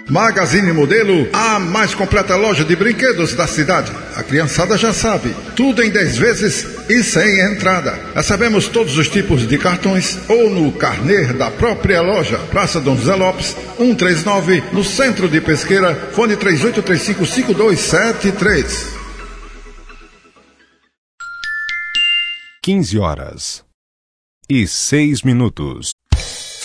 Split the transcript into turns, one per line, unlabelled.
Magazine Modelo, a mais completa loja de brinquedos da cidade. A criançada já sabe, tudo em 10 vezes e sem entrada. Recebemos todos os tipos de cartões ou no carnê da própria loja. Praça Dom José Lopes, 139, no centro de Pesqueira, fone 38355273.
15h06.